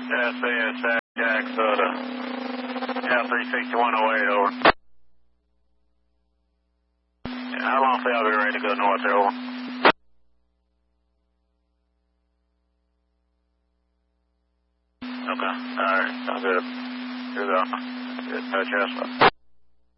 SAS Jack Soda. Yeah, 36108, over. Yeah, how long till I'll be ready to go north there, over? Okay, alright, sounds good. Good, good, yes.